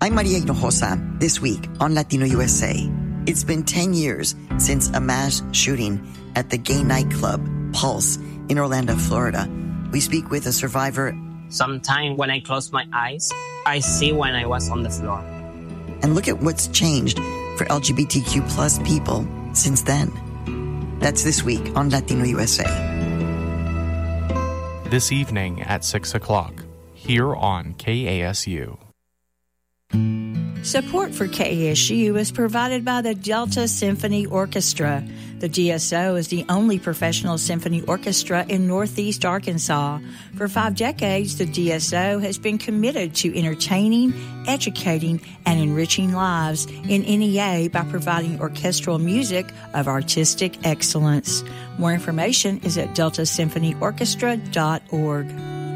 I'm Maria Hinojosa. This week on Latino USA, it's been 10 years since a mass shooting at the gay nightclub Pulse in Orlando, Florida. We speak with a survivor. Sometimes when I close my eyes, I see when I was on the floor. And look at what's changed for LGBTQ plus people since then. That's this week on Latino USA. This evening at 6 o'clock, here on KASU. Support for KASU is provided by the Delta Symphony Orchestra. The DSO is the only professional symphony orchestra in Northeast Arkansas. For 5 decades, the DSO has been committed to entertaining, educating, and enriching lives in NEA by providing orchestral music of artistic excellence. More information is at deltasymphonyorchestra.org.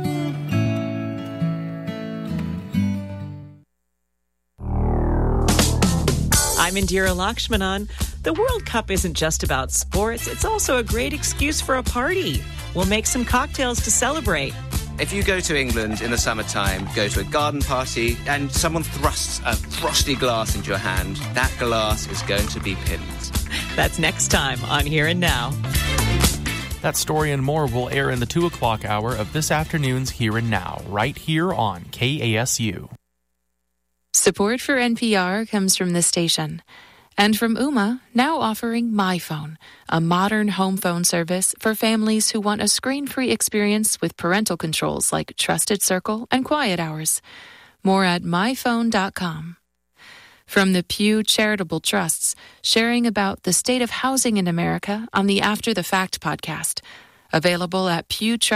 I'm Indira Lakshmanan. The World Cup isn't just about sports, it's also a great excuse for a party. We'll make some cocktails to celebrate. If you go to England in the summertime, go to a garden party, and someone thrusts a frosty glass into your hand, that glass is going to be pimped. That's next time on Here and Now. That story and more will air in the 2 o'clock hour of this afternoon's Here and Now, right here on KASU. Support for NPR comes from this station. And from Ooma, now offering MyPhone, a modern home phone service for families who want a screen-free experience with parental controls like Trusted Circle and Quiet Hours. More at myphone.com. From the Pew Charitable Trusts, sharing about the state of housing in America on the After the Fact podcast. Available at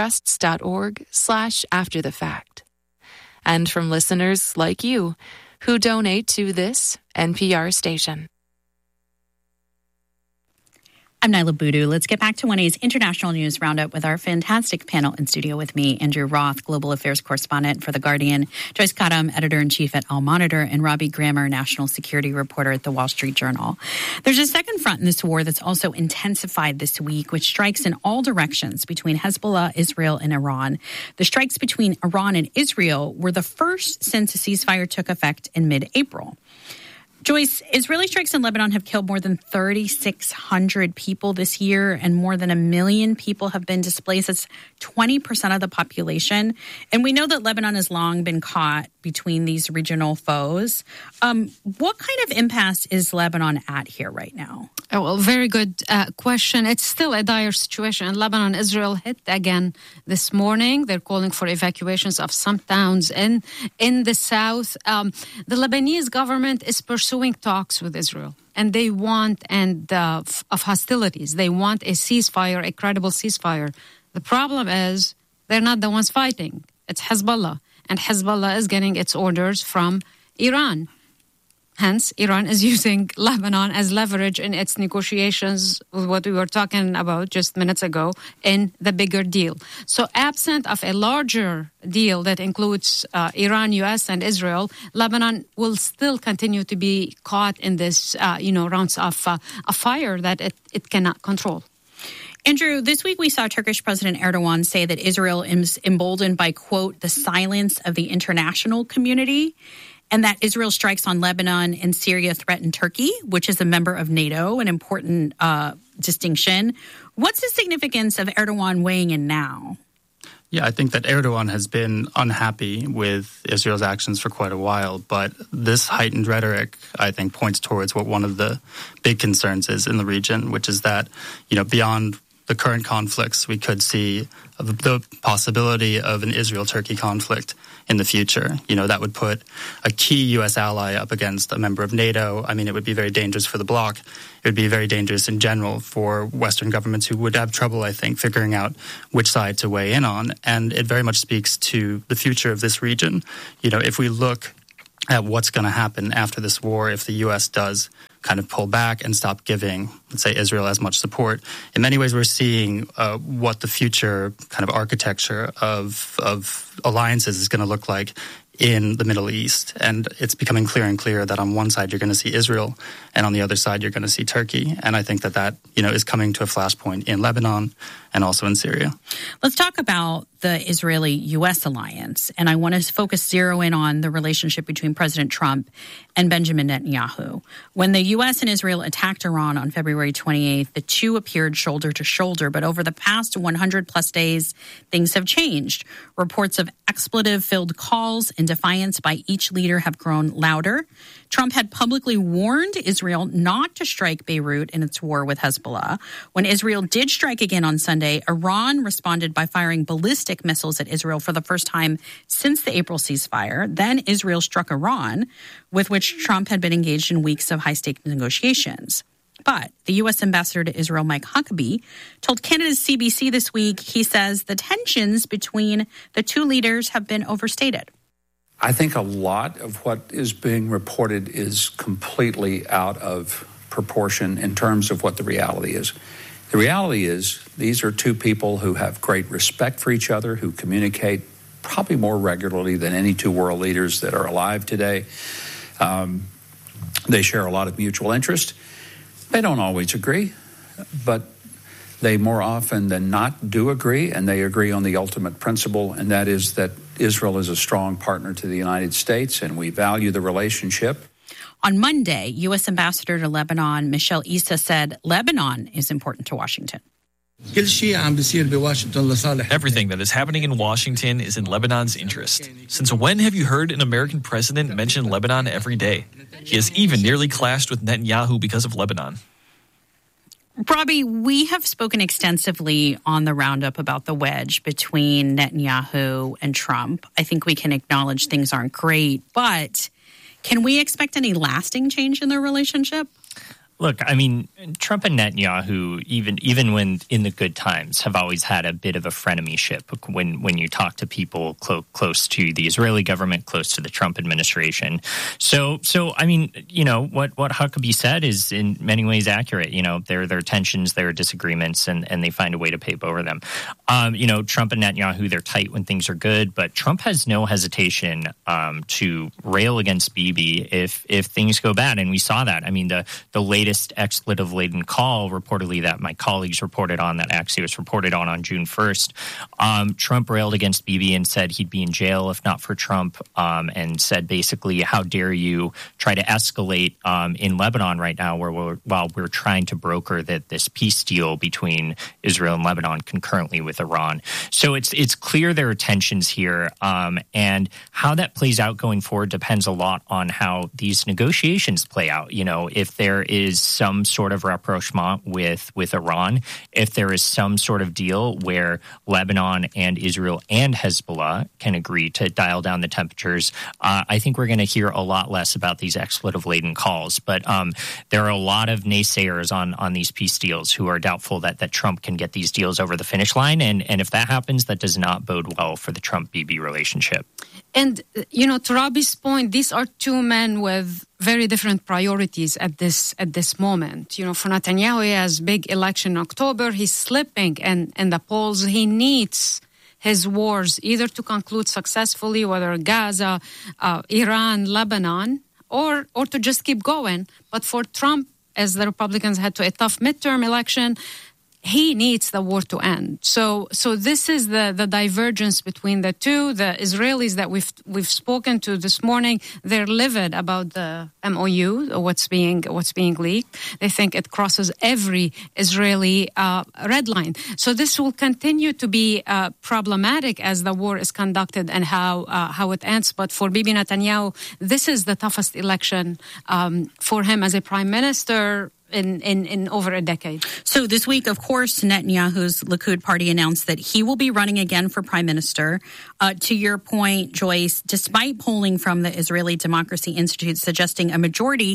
pewtrusts.org/afterthefact. And from listeners like you, who donate to this NPR station. I'm Nyla Boodoo. Let's get back to 1A's International News Roundup with our fantastic panel in studio with me, Andrew Roth, Global Affairs Correspondent for The Guardian, Joyce Cottom, Editor-in-Chief at Al Monitor, and Robbie Grammer, National Security Reporter at The Wall Street Journal. There's a second front in this war that's also intensified this week, which strikes in all directions between Hezbollah, Israel, and Iran. The strikes between Iran and Israel were the first since a ceasefire took effect in mid-April. Joyce, Israeli strikes in Lebanon have killed more than 3,600 people this year, and more than 1 million people have been displaced. That's 20% of the population. And we know that Lebanon has long been caught between these regional foes. What kind of impasse is Lebanon at here right now? Oh, well, very good question. It's still a dire situation in Lebanon. Israel hit again this morning. They're calling for evacuations of some towns in the south. The Lebanese government is pursuing talks with Israel, and they want of hostilities. They want a ceasefire, a credible ceasefire. The problem is they're not the ones fighting. It's Hezbollah, and Hezbollah is getting its orders from Iran. Hence, Iran is using Lebanon as leverage in its negotiations with what we were talking about just minutes ago in the bigger deal. So absent of a larger deal that includes Iran, U.S., and Israel, Lebanon will still continue to be caught in this, rounds of a fire that it cannot control. Andrew, this week we saw Turkish President Erdogan say that Israel is emboldened by, quote, the silence of the international community, and that Israel's strikes on Lebanon and Syria threaten Turkey, which is a member of NATO, an important distinction. What's the significance of Erdogan weighing in now? Yeah, I think that Erdogan has been unhappy with Israel's actions for quite a while, but this heightened rhetoric, I think, points towards what one of the big concerns is in the region, which is that, beyond the current conflicts, we could see the possibility of an Israel-Turkey conflict in the future. That would put a key U.S. ally up against a member of NATO. I mean, it would be very dangerous for the bloc. It would be very dangerous in general for Western governments who would have trouble, I think, figuring out which side to weigh in on. And it very much speaks to the future of this region. If we look at what's going to happen after this war, if the U.S. does kind of pull back and stop giving, let's say, Israel as much support. In many ways, we're seeing what the future kind of architecture of alliances is going to look like in the Middle East. And it's becoming clearer and clearer that on one side you're going to see Israel, and on the other side you're going to see Turkey. And I think that is coming to a flashpoint in Lebanon and also in Syria. Let's talk about the Israeli-U.S. alliance, and I want to zero in on the relationship between President Trump and Benjamin Netanyahu. When the U.S. and Israel attacked Iran on February 28th, the two appeared shoulder to shoulder, but over the past 100-plus days, things have changed. Reports of expletive-filled calls and defiance by each leader have grown louder. Trump had publicly warned Israel not to strike Beirut in its war with Hezbollah. When Israel did strike again on Sunday, Iran responded by firing ballistic missiles at Israel for the first time since the April ceasefire. Then Israel struck Iran, with which Trump had been engaged in weeks of high-stakes negotiations. But the U.S. ambassador to Israel, Mike Huckabee, told Canada's CBC this week, he says the tensions between the two leaders have been overstated. I think a lot of what is being reported is completely out of proportion in terms of what the reality is. The reality is these are two people who have great respect for each other, who communicate probably more regularly than any two world leaders that are alive today. They share a lot of mutual interest. They don't always agree, but they more often than not do agree, and they agree on the ultimate principle, and that is that Israel is a strong partner to the United States, and we value the relationship. On Monday, U.S. Ambassador to Lebanon, Michelle Issa, said Lebanon is important to Washington. Everything that is happening in Washington is in Lebanon's interest. Since when have you heard an American president mention Lebanon every day? He has even nearly clashed with Netanyahu because of Lebanon. Robbie, we have spoken extensively on the roundup about the wedge between Netanyahu and Trump. I think we can acknowledge things aren't great, but can we expect any lasting change in their relationship? Look, I mean, Trump and Netanyahu, even when in the good times, have always had a bit of a frenemyship when you talk to people close to the Israeli government, close to the Trump administration. So I mean, you know, what Huckabee said is in many ways accurate. You know, there are tensions, there are disagreements, and they find a way to paper over them. You know, Trump and Netanyahu, they're tight when things are good, but Trump has no hesitation to rail against Bibi if things go bad, and we saw that. I mean, the latest expletive-laden call, reportedly, that my colleagues reported on, that Axios reported on June 1st, Trump railed against Bibi and said he'd be in jail if not for Trump, and said basically, how dare you try to escalate in Lebanon right now while we're trying to broker this peace deal between Israel and Lebanon concurrently with Iran. So it's clear there are tensions here, and how that plays out going forward depends a lot on how these negotiations play out. You know, if there is some sort of rapprochement with Iran, if there is some sort of deal where Lebanon and Israel and Hezbollah can agree to dial down the temperatures, I think we're going to hear a lot less about these expletive-laden calls. But there are a lot of naysayers on these peace deals who are doubtful that Trump can get these deals over the finish line. And if that happens, that does not bode well for the Trump-Bibi relationship. And, you know, to Robbie's point, these are two men with very different priorities at this moment. You know, for Netanyahu, he has big election in October. He's slipping in the polls. He needs his wars either to conclude successfully, whether Gaza, Iran, Lebanon, or to just keep going. But for Trump, as the Republicans had to a tough midterm election, he needs the war to end. So this is the divergence between the two. The Israelis that we've spoken to this morning, they're livid about the MOU, what's being leaked. They think it crosses every Israeli red line. So this will continue to be problematic as the war is conducted and how it ends. But for Bibi Netanyahu, this is the toughest election for him as a prime minister in over a decade. So this week, of course, Netanyahu's Likud party announced that he will be running again for prime minister. To your point, Joyce, despite polling from the Israeli Democracy Institute suggesting a majority,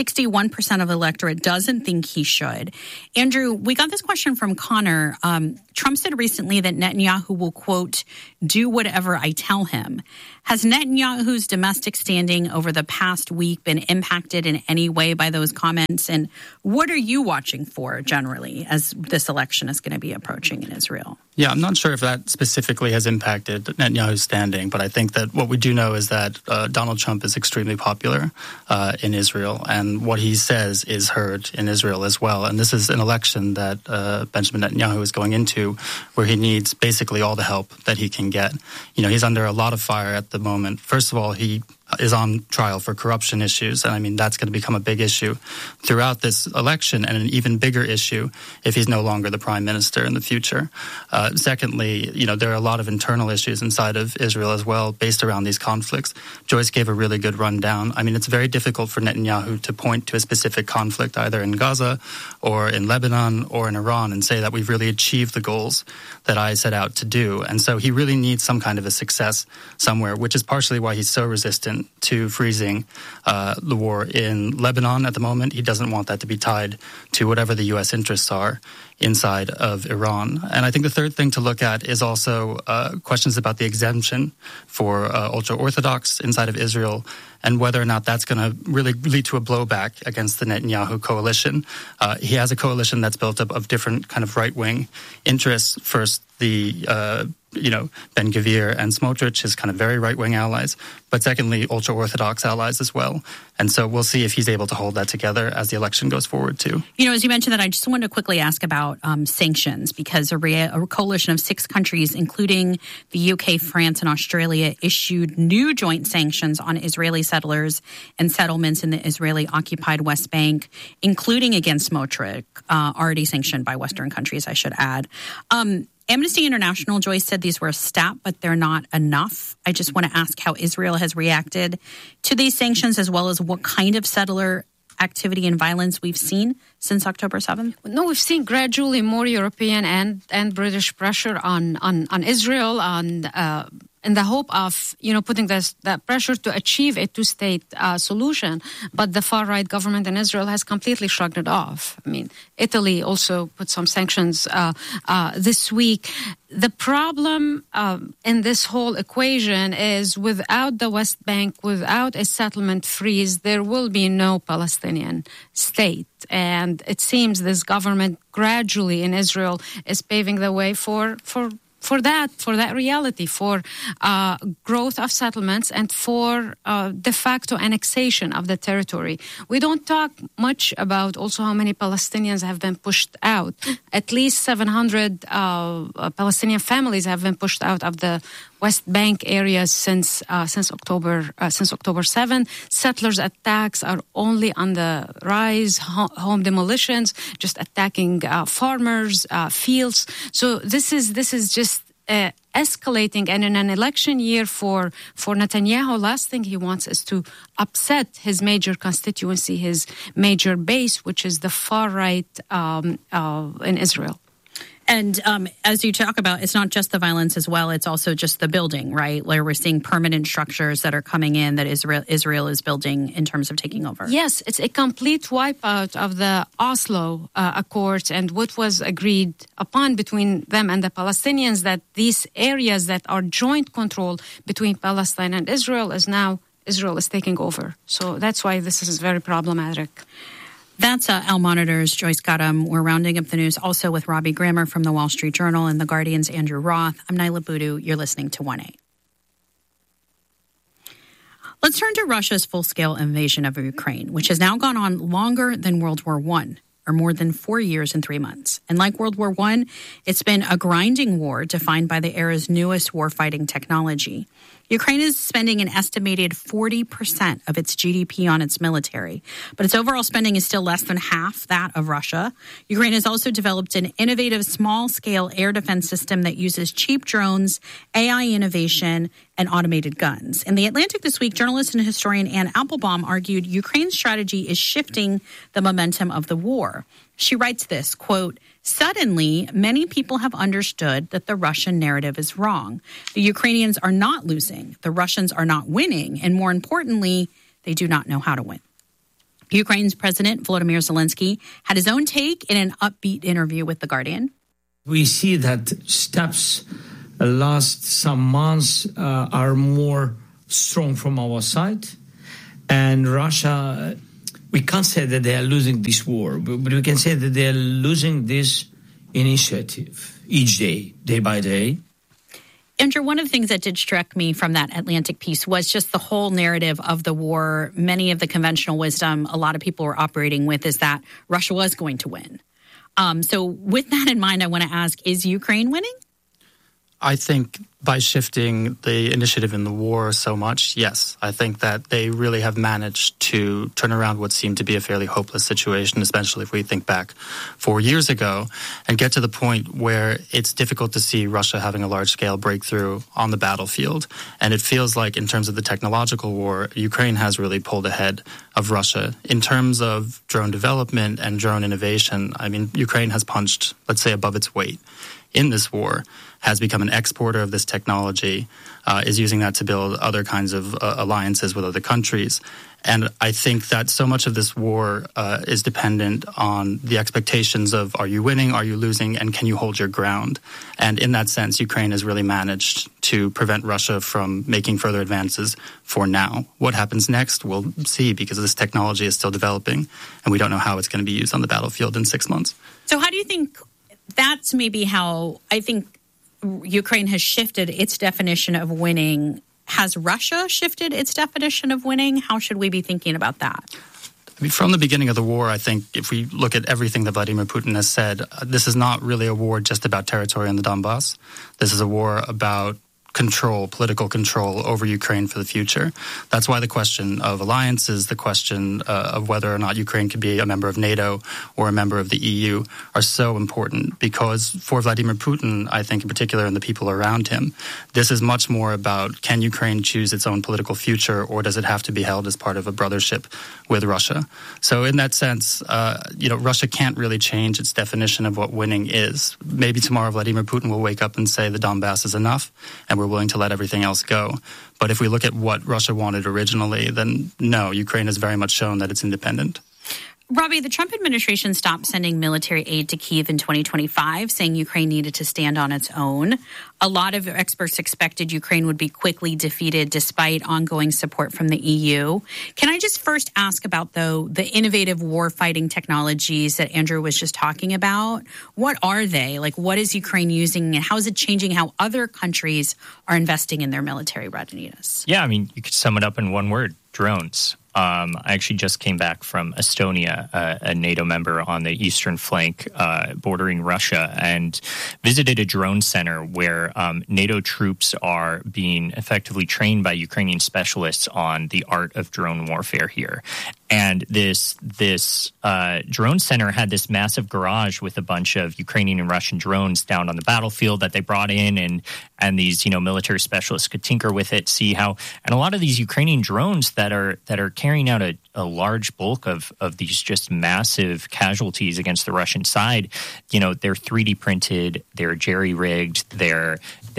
61% of the electorate doesn't think he should. Andrew, we got this question from Connor. Trump said recently that Netanyahu will, quote, do whatever I tell him. Has Netanyahu's domestic standing over the past week been impacted in any way by those comments? And What are you watching for generally as this election is going to be approaching in Israel? Yeah, I'm not sure if that specifically has impacted Netanyahu's standing, but I think that what we do know is that Donald Trump is extremely popular in Israel, and what he says is heard in Israel as well. And this is an election that Benjamin Netanyahu is going into where he needs basically all the help that he can get. He's under a lot of fire at the moment. First of all, he is on trial for corruption issues, and I mean that's going to become a big issue throughout this election, and an even bigger issue if he's no longer the prime minister in the future. Secondly, there are a lot of internal issues inside of Israel as well based around these conflicts. Joyce gave a really good rundown. I mean, it's very difficult for Netanyahu to point to a specific conflict either in Gaza or in Lebanon or in Iran and say that we've really achieved the goals that I set out to do. And so he really needs some kind of a success somewhere, which is partially why he's so resistant to freezing the war in Lebanon at the moment. He doesn't want that to be tied to whatever the U.S. interests are inside of Iran. And I think the third thing to look at is also questions about the exemption for ultra-Orthodox inside of Israel and whether or not that's going to really lead to a blowback against the Netanyahu coalition. He has a coalition that's built up of different kind of right-wing interests. First, the Ben Gvir and Smotrich, his kind of very right-wing allies, but secondly, ultra-Orthodox allies as well. And so we'll see if he's able to hold that together as the election goes forward, too. As you mentioned that, I just wanted to quickly ask about sanctions, because a coalition of 6 countries, including the UK, France, and Australia, issued new joint sanctions on Israeli settlers and settlements in the Israeli-occupied West Bank, including against Smotrich, already sanctioned by Western countries, I should add. Amnesty International, Joyce, said these were a step, but they're not enough. I just want to ask how Israel has reacted to these sanctions, as well as what kind of settler activity and violence we've seen since October 7th? No, we've seen gradually more European and British pressure on Israel, in the hope of, putting that pressure to achieve a 2-state solution. But the far-right government in Israel has completely shrugged it off. I mean, Italy also put some sanctions this week. The problem in this whole equation is without the West Bank, without a settlement freeze, there will be no Palestinian state. And it seems this government gradually in Israel is paving the way for that reality, for growth of settlements and for de facto annexation of the territory. We don't talk much about also how many Palestinians have been pushed out. At least 700 Palestinian families have been pushed out of the West Bank areas since October 7. Settlers' attacks are only on the rise. Home demolitions, just attacking farmers, fields. So this is just escalating. And in an election year for Netanyahu, last thing he wants is to upset his major constituency, his major base, which is the far right in Israel. And as you talk about, it's not just the violence as well, it's also just the building, right? Where we're seeing permanent structures that are coming in that Israel is building in terms of taking over. Yes, it's a complete wipeout of the Oslo Accords and what was agreed upon between them and the Palestinians, that these areas that are joint control between Palestine and Israel is now Israel is taking over. So that's why this is very problematic. That's Al-Monitor's Joyce Guttum. We're rounding up the news also with Robbie Grammer from the Wall Street Journal and The Guardian's Andrew Roth. I'm Naila Boodoo. You're listening to 1A. Let's turn to Russia's full-scale invasion of Ukraine, which has now gone on longer than World War I, or more than 4 years and 3 months. And like World War I, it's been a grinding war defined by the era's newest warfighting technology. Ukraine is spending an estimated 40% of its GDP on its military, but its overall spending is still less than half that of Russia. Ukraine has also developed an innovative small-scale air defense system that uses cheap drones, AI innovation, and automated guns. In The Atlantic this week, journalist and historian Anne Applebaum argued Ukraine's strategy is shifting the momentum of the war. She writes this, quote, "Suddenly, many people have understood that the Russian narrative is wrong. The Ukrainians are not losing, the Russians are not winning, and more importantly, they do not know how to win." Ukraine's President Volodymyr Zelensky had his own take in an upbeat interview with The Guardian. We see that steps last some months are more strong from our side, and Russia we can't say that they are losing this war, but we can say that they are losing this initiative each day, day by day. Andrew, one of the things that did struck me from that Atlantic piece was just the whole narrative of the war. Many of the conventional wisdom a lot of people were operating with is that Russia was going to win. So with that in mind, I want to ask, is Ukraine winning? I think by shifting the initiative in the war so much, yes. I think that they really have managed to turn around what seemed to be a fairly hopeless situation, especially if we think back 4 years ago, and get to the point where it's difficult to see Russia having a large-scale breakthrough on the battlefield. And it feels like in terms of the technological war, Ukraine has really pulled ahead of Russia. In terms of drone development and drone innovation, I mean, Ukraine has punched, let's say, above its weight in this war, has become an exporter of this technology, is using that to build other kinds of alliances with other countries. And I think that so much of this war is dependent on the expectations of are you winning, are you losing, and can you hold your ground? And in that sense, Ukraine has really managed to prevent Russia from making further advances for now. What happens next, we'll see, because this technology is still developing, and we don't know how it's going to be used on the battlefield in 6 months. So how do you think that's maybe how I think Ukraine has shifted its definition of winning? Has Russia shifted its definition of winning? How should we be thinking about that? I mean, from the beginning of the war, I think if we look at everything that Vladimir Putin has said, this is not really a war just about territory in the Donbass. This is a war about control, political control over Ukraine for the future. That's why the question of alliances, the question of whether or not Ukraine could be a member of NATO or a member of the EU are so important, because for Vladimir Putin, I think in particular, and the people around him, this is much more about can Ukraine choose its own political future, or does it have to be held as part of a brothership with Russia? So in that sense, Russia can't really change its definition of what winning is. Maybe tomorrow Vladimir Putin will wake up and say the Donbass is enough, and we're willing to let everything else go. But if we look at what Russia wanted originally, then no, Ukraine has very much shown that it's independent. Robbie, the Trump administration stopped sending military aid to Kyiv in 2025, saying Ukraine needed to stand on its own. A lot of experts expected Ukraine would be quickly defeated despite ongoing support from the EU. Can I just first ask about, though, the innovative war-fighting technologies that Andrew was just talking about? What are they? Like, what is Ukraine using, and how is it changing how other countries are investing in their military readiness? Yeah, I mean, you could sum it up in one word: drones. I actually just came back from Estonia, a NATO member on the eastern flank bordering Russia, and visited a drone center where NATO troops are being effectively trained by Ukrainian specialists on the art of drone warfare here. And this drone center had this massive garage with a bunch of Ukrainian and Russian drones down on the battlefield that they brought in, and these military specialists could tinker with it, see how. And a lot of these Ukrainian drones that are carrying out a large bulk of these just massive casualties against the Russian side, they're 3D printed, they're jerry-rigged, they're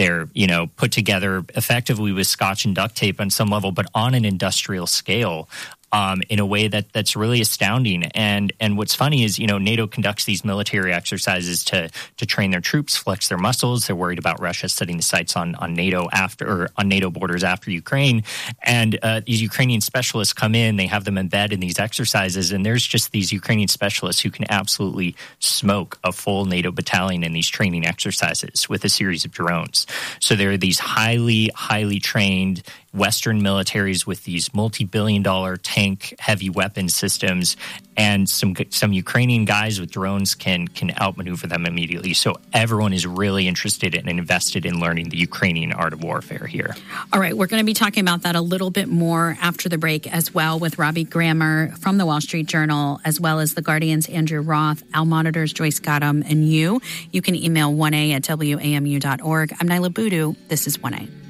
put together effectively with scotch and duct tape on some level, but on an industrial scale. In a way that's really astounding. And what's funny is, NATO conducts these military exercises to train their troops, flex their muscles. They're worried about Russia setting the sights on NATO on NATO borders after Ukraine. And these Ukrainian specialists come in, they have them embed in these exercises, and there's just these Ukrainian specialists who can absolutely smoke a full NATO battalion in these training exercises with a series of drones. So there are these highly, highly trained Western militaries with these multi-billion-dollar tank heavy weapon systems, and some Ukrainian guys with drones can outmaneuver them immediately. So everyone is really interested in and invested in learning the Ukrainian art of warfare here. All right, we're going to be talking about that a little bit more after the break as well with Robbie Grammer from the Wall Street Journal, as well as The Guardian's Andrew Roth, Al Monitor's Joyce Gottom, and you. You can email 1A@WAMU.org. I'm Nyla Boodoo. This is 1A.